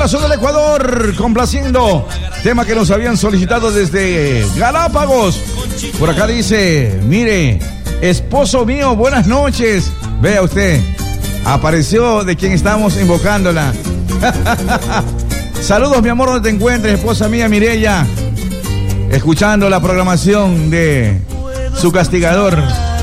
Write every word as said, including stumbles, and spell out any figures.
corazón del Ecuador, complaciendo. Tema que nos habían solicitado desde Galápagos. Por acá dice, mire, esposo mío, buenas noches. Vea usted, apareció de quien estamos invocándola. Saludos, mi amor, donde te encuentres, esposa mía, Mireya. Escuchando la programación de su castigador.